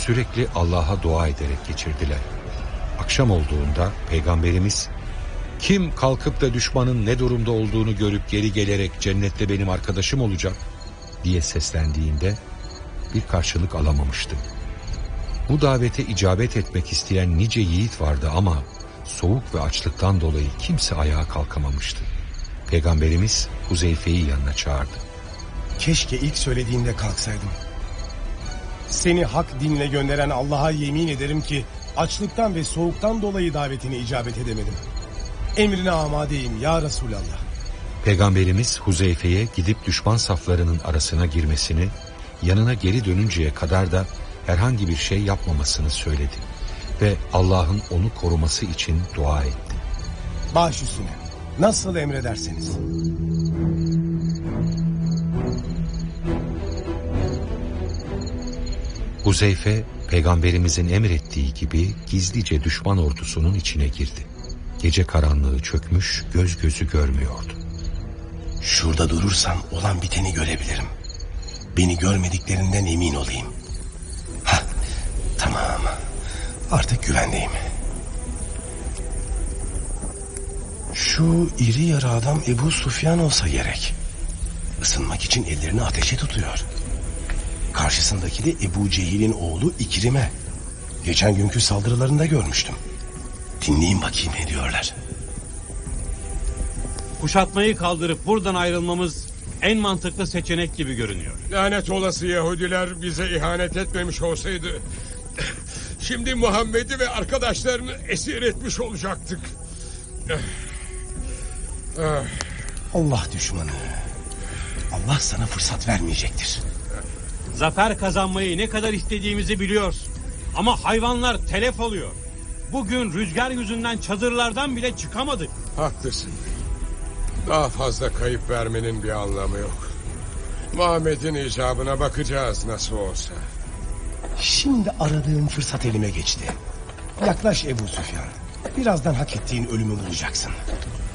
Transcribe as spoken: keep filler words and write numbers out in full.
sürekli Allah'a dua ederek geçirdiler. Akşam olduğunda Peygamberimiz, kim kalkıp da düşmanın ne durumda olduğunu görüp geri gelerek cennette benim arkadaşım olacak diye seslendiğinde bir karşılık alamamıştı. Bu davete icabet etmek isteyen nice yiğit vardı ama soğuk ve açlıktan dolayı kimse ayağa kalkamamıştı. Peygamberimiz Huzeyfe'yi yanına çağırdı. Keşke ilk söylediğinde kalksaydım. Seni hak dinle gönderen Allah'a yemin ederim ki açlıktan ve soğuktan dolayı davetine icabet edemedim. Emrine amadeyim ya Resulallah. Peygamberimiz Huzeyfe'ye gidip düşman saflarının arasına girmesini, yanına geri dönünceye kadar da herhangi bir şey yapmamasını söyledi ve Allah'ın onu koruması için dua etti. Baş üstüne, nasıl emrederseniz. Huzeyfe, Peygamberimizin emrettiği gibi gizlice düşman ordusunun içine girdi. Gece karanlığı çökmüş, göz gözü görmüyordu. Şurada durursam olan biteni görebilirim. Beni görmediklerinden emin olayım. Hah, tamam. Artık güvendeyim. Şu iri yarı adam Ebu Sufyan olsa gerek. Isınmak için ellerini ateşe tutuyor. Karşısındaki de Ebu Cehil'in oğlu İkrim'e. Geçen günkü saldırılarında görmüştüm. Dinleyin bakayım ne diyorlar. Kuşatmayı kaldırıp buradan ayrılmamız en mantıklı seçenek gibi görünüyor. Lanet olası Yahudiler bize ihanet etmemiş olsaydı şimdi Muhammed'i ve arkadaşlarını esir etmiş olacaktık. Allah düşmanı. Allah sana fırsat vermeyecektir. Zafer kazanmayı ne kadar istediğimizi biliyoruz. Ama hayvanlar telef oluyor. Bugün rüzgar yüzünden çadırlardan bile çıkamadık. Haklısın. Daha fazla kayıp vermenin bir anlamı yok. Muhammed'in icabına bakacağız nasıl olsa. Şimdi aradığım fırsat elime geçti. Yaklaş Ebu Süfyan. Birazdan hak ettiğin ölümü bulacaksın.